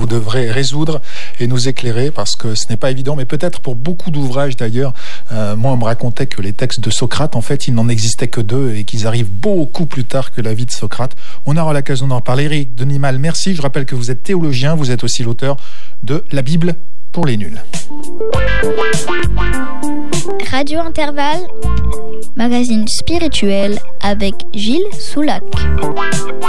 devrez résoudre et nous éclairer parce que ce n'est pas évident, mais peut-être pour beaucoup d'ouvrages d'ailleurs. Moi, on me racontait que les textes de Socrate, en fait, il n'en existait que 2 et qu'ils arrivent beaucoup plus tard que la vie de Socrate. On aura l'occasion d'en parler. Éric Denimal, merci. Je rappelle que vous êtes théologien, vous êtes aussi l'auteur de La Bible pour les nuls. Radio Intervalle, magazine spirituel avec Gilles Soulac.